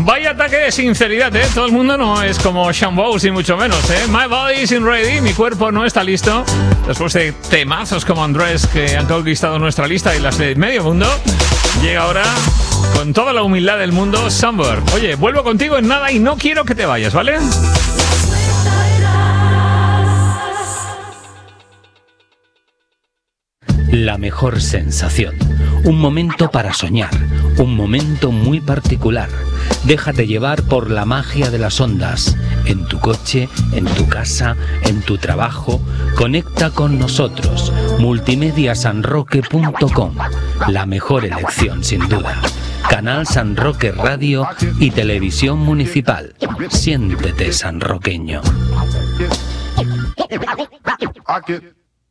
Vaya ataque de sinceridad, ¿eh? Todo el mundo no es como Sean Bowes, ni mucho menos, ¿eh? My body isn't ready, mi cuerpo no está listo. Después de temazos como Andrés que han conquistado nuestra lista y las de medio mundo, llega ahora, con toda la humildad del mundo, Somewhere. Oye, vuelvo contigo en nada y no quiero que te vayas, ¿vale? La mejor sensación. Un momento para soñar. Un momento muy particular. Déjate llevar por la magia de las ondas. En tu coche, en tu casa, en tu trabajo. Conecta con nosotros. Multimediasanroque.com. La mejor elección, sin duda. Canal San Roque Radio y Televisión Municipal. Siéntete sanroqueño.